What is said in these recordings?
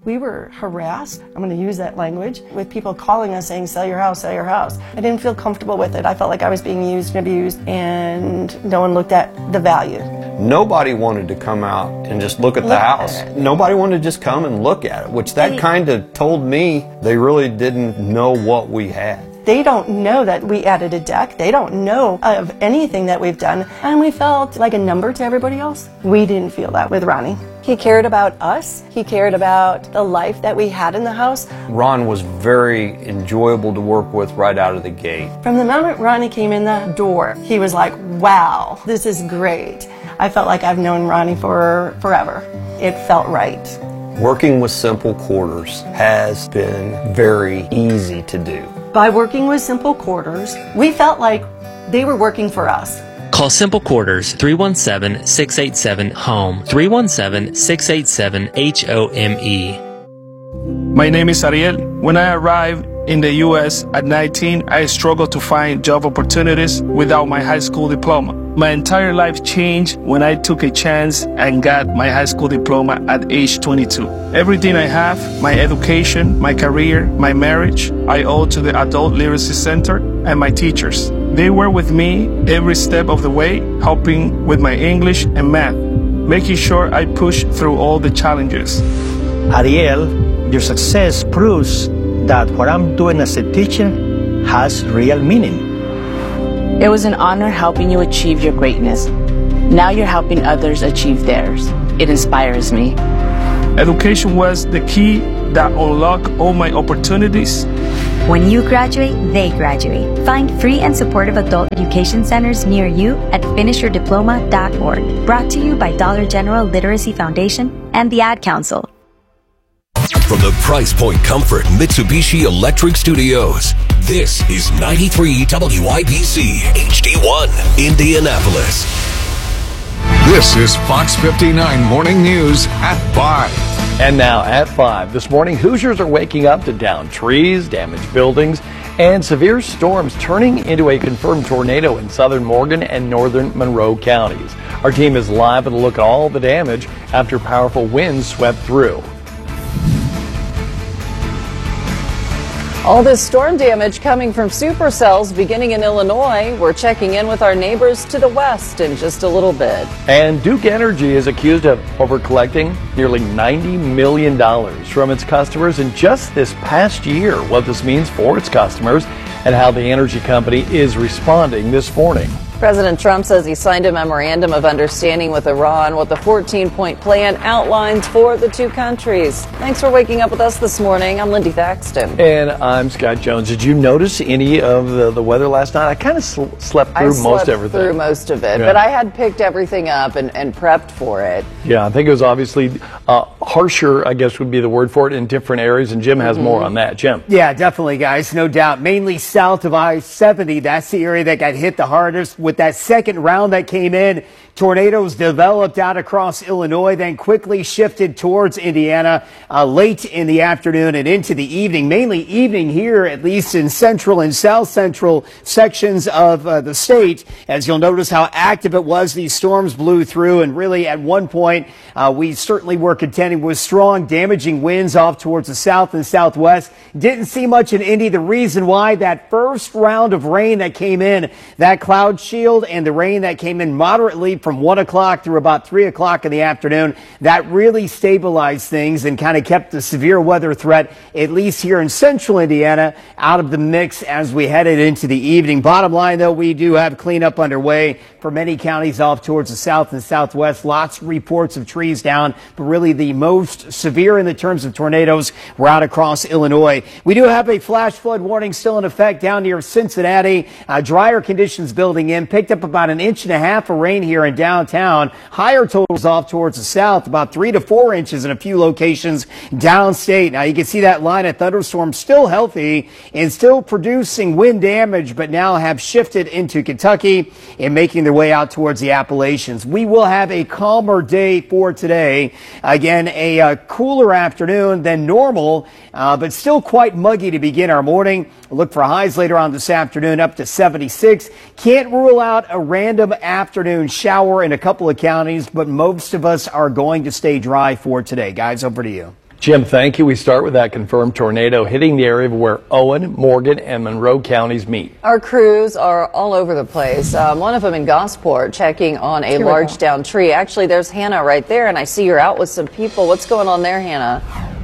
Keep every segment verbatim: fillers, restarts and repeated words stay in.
We were harassed, I'm going to use that language, with people calling us saying, sell your house, sell your house. I didn't feel comfortable with it. I felt like I was being used and abused, and no one looked at the value. Nobody wanted to come out and just look at the Look house. at it. Nobody wanted to just come and look at it, which that They- kind of told me they really didn't know what we had. They don't know that we added a deck. They don't know of anything that we've done. And we felt like a number to everybody else. We didn't feel that with Ronnie. He cared about us. He cared about the life that we had in the house. Ron was very enjoyable to work with right out of the gate. From the moment Ronnie came in the door, he was like, wow, this is great. I felt like I've known Ronnie for forever. It felt right. Working with Simple Quarters has been very easy to do. By working with Simple Quarters, we felt like they were working for us. Call Simple Quarters three one seven, six eight seven, HOME, three one seven, six eight seven, H O M E. My name is Ariel. When I arrived in the U S at nineteen, I struggled to find job opportunities without my high school diploma. My entire life changed when I took a chance and got my high school diploma at age twenty-two. Everything I have, my education, my career, my marriage, I owe to the Adult Literacy Center and my teachers. They were with me every step of the way, helping with my English and math, making sure I pushed through all the challenges. Ariel, your success proves that what I'm doing as a teacher has real meaning. It was an honor helping you achieve your greatness. Now you're helping others achieve theirs. It inspires me. Education was the key that unlocked all my opportunities. When you graduate, they graduate. Find free and supportive adult education centers near you at finish your diploma dot org. Brought to you by Dollar General Literacy Foundation and the Ad Council. From the Price Point Comfort Mitsubishi Electric Studios, this is ninety-three W I B C H D one, Indianapolis. This is Fox fifty-nine Morning News at five. And now at five this morning, Hoosiers are waking up to downed trees, damaged buildings, and severe storms turning into a confirmed tornado in southern Morgan and northern Monroe counties. Our team is live with a look at all the damage after powerful winds swept through. All this storm damage coming from supercells beginning in Illinois. We're checking in with our neighbors to the west in just a little bit. And Duke Energy is accused of overcollecting nearly ninety million dollars from its customers in just this past year. What this means for its customers and how the energy company is responding this morning. President Trump says he signed a memorandum of understanding with Iran, what the fourteen-point plan outlines for the two countries. Thanks for waking up with us this morning. I'm Lindy Thaxton. And I'm Scott Jones. Did you notice any of the, the weather last night? I kind of sl- slept through I most slept everything. through most of it, Yeah. but I had picked everything up and, and prepped for it. Yeah, I think it was obviously uh, harsher, I guess would be the word for it, in different areas, and Jim has Mm-hmm. more on that. Jim. Yeah, definitely, guys, no doubt. Mainly south of I seventy, that's the area that got hit the hardest with that second round that came in. Tornadoes developed out across Illinois, then quickly shifted towards Indiana uh, late in the afternoon and into the evening, mainly evening here, at least in central and south central sections of uh, the state. As you'll notice how active it was, these storms blew through, and really at one point uh, we certainly were contending with strong damaging winds off towards the south and southwest. Didn't see much in Indy. The reason why, that first round of rain that came in, that cloud shield and the rain that came in moderately from one o'clock through about three o'clock in the afternoon, that really stabilized things and kind of kept the severe weather threat, at least here in central Indiana, out of the mix as we headed into the evening. Bottom line, though, we do have cleanup underway for many counties off towards the south and southwest. Lots of reports of trees down, but really the most severe in the terms of tornadoes were out across Illinois. We do have a flash flood warning still in effect down near Cincinnati. Uh, drier conditions building in. Picked up about an inch and a half of rain here in downtown. Higher totals off towards the south, about three to four inches in a few locations downstate. Now you can see that line of thunderstorms still healthy and still producing wind damage, but now have shifted into Kentucky and making their way out towards the Appalachians. We will have a calmer day for today. Again, a uh, cooler afternoon than normal, uh, but still quite muggy to begin our morning. Look for highs later on this afternoon up to seventy-six. Can't rule out a random afternoon shower in a couple of counties, but most of us are going to stay dry for today. Guys, over to you. Jim, thank you. We start with that confirmed tornado hitting the area where Owen, Morgan, and Monroe counties meet. Our crews are all over the place. Um, one of them in Gosport checking on a large downed tree. Actually, there's Hannah right there, and I see you're out with some people. What's going on there, Hannah?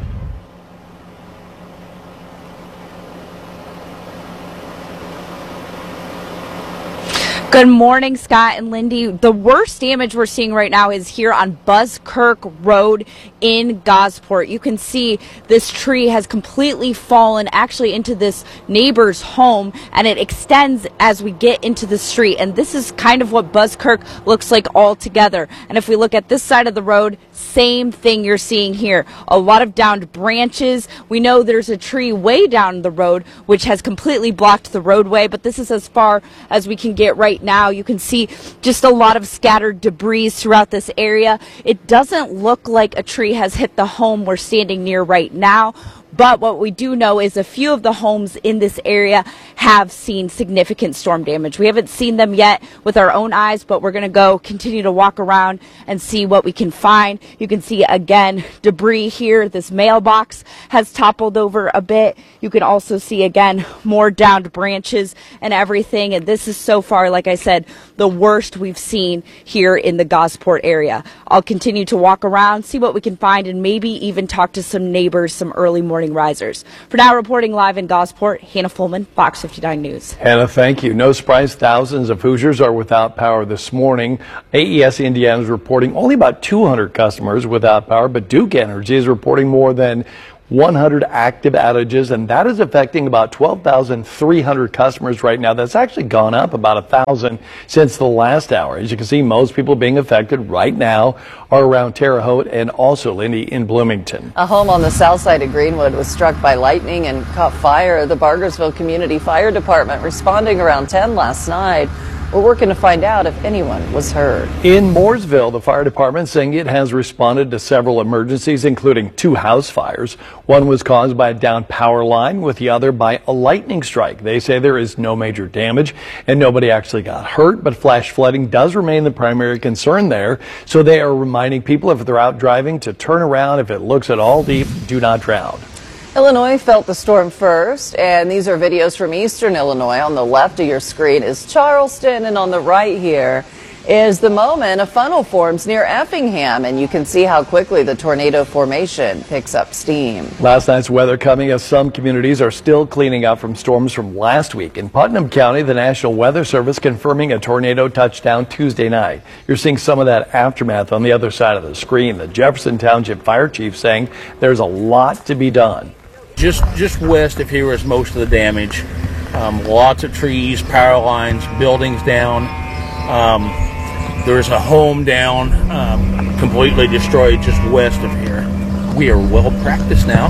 Good morning, Scott and Lindy. The worst damage we're seeing right now is here on Buskirk Road in Gosport. You can see this tree has completely fallen actually into this neighbor's home, and it extends as we get into the street. And this is kind of what Buskirk looks like all together. And if we look at this side of the road, same thing you're seeing here. A lot of downed branches. We know there's a tree way down the road which has completely blocked the roadway, but this is as far as we can get right now. You can see just a lot of scattered debris throughout this area. It doesn't look like a tree has hit the home we're standing near right now. But what we do know is a few of the homes in this area have seen significant storm damage. We haven't seen them yet with our own eyes, but we're going to go continue to walk around and see what we can find. You can see, again, debris here. This mailbox has toppled over a bit. You can also see, again, more downed branches and everything. And this is so far, like I said, the worst we've seen here in the Gosport area. I'll continue to walk around, see what we can find, and maybe even talk to some neighbors, some early morning risers. For now, reporting live in Gosport, Hannah Fullman, Fox fifty-nine News. Hannah, thank you. No surprise, thousands of Hoosiers are without power this morning. A E S Indiana is reporting only about two hundred customers without power, but Duke Energy is reporting more than one hundred active outages, and that is affecting about twelve thousand three hundred customers right now. That's actually gone up about one thousand since the last hour. As you can see, most people being affected right now are around Terre Haute and also, Lindy, in Bloomington. A home on the south side of Greenwood was struck by lightning and caught fire. The Bargersville Community Fire Department responding around ten last night. We're working to find out if anyone was hurt. In Mooresville, the fire department saying it has responded to several emergencies, including two house fires. One was caused by a downed power line, with the other by a lightning strike. They say there is no major damage and nobody actually got hurt, but flash flooding does remain the primary concern there. So they are reminding people, if they're out driving, to turn around. If it looks at all deep, do not drown. Illinois felt the storm first, and these are videos from eastern Illinois. On the left of your screen is Charleston, and on the right here is the moment a funnel forms near Effingham, and you can see how quickly the tornado formation picks up steam. Last night's weather coming as some communities are still cleaning up from storms from last week. In Putnam County, the National Weather Service confirming a tornado touchdown Tuesday night. You're seeing some of that aftermath on the other side of the screen. The Jefferson Township Fire Chief saying there's a lot to be done. Just just west of here is most of the damage. Um, lots of trees, power lines, buildings down. Um, there's a home down, um, completely destroyed just west of here. We are well practiced now.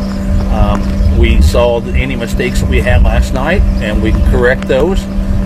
Um, we saw any mistakes that we had last night, and we can correct those.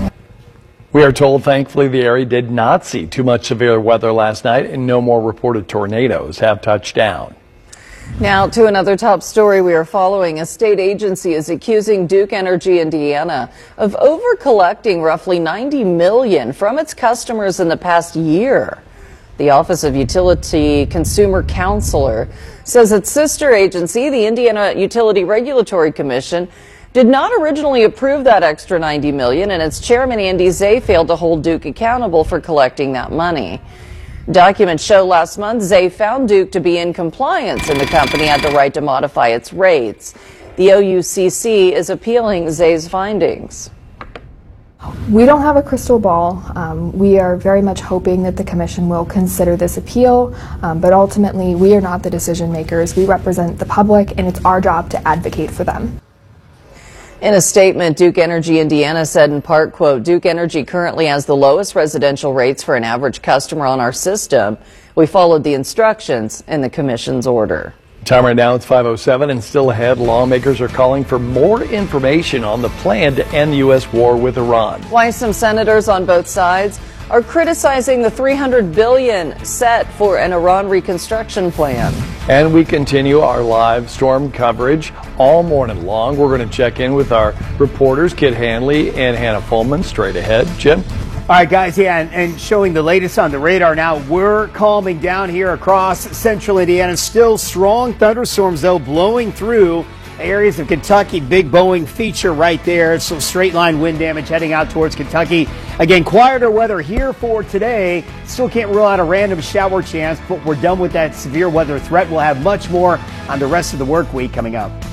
We are told, thankfully, the area did not see too much severe weather last night, and no more reported tornadoes have touched down. Now to another top story we are following. A state agency is accusing Duke Energy Indiana of over-collecting roughly ninety million dollars from its customers in the past year. The Office of Utility Consumer Counselor says its sister agency, the Indiana Utility Regulatory Commission, did not originally approve that extra ninety million dollars, and its chairman, Andy Zay, failed to hold Duke accountable for collecting that money. Documents show last month Zay found Duke to be in compliance and the company had the right to modify its rates. The O U C C is appealing Zay's findings. We don't have a crystal ball. Um, we are very much hoping that the Commission will consider this appeal, um, but ultimately we are not the decision makers. We represent the public, and it's our job to advocate for them. In a statement, Duke Energy Indiana said in part, quote, Duke Energy currently has the lowest residential rates for an average customer on our system. We followed the instructions in the Commission's order. Time right now, it's five oh seven, and still ahead, lawmakers are calling for more information on the plan to end U S war with Iran. Why some senators on both sides are criticizing the three hundred billion dollars set for an Iran reconstruction plan. And we continue our live storm coverage all morning long. We're going to check in with our reporters, Kit Hanley and Hannah Fullman, straight ahead. Jim? All right, guys, yeah, and, and showing the latest on the radar now. We're calming down here across central Indiana. Still strong thunderstorms, though, blowing through areas of Kentucky. Big Boeing feature right there. So straight line wind damage heading out towards Kentucky. Again, quieter weather here for today. Still can't rule out a random shower chance, but we're done with that severe weather threat. We'll have much more on the rest of the work week coming up.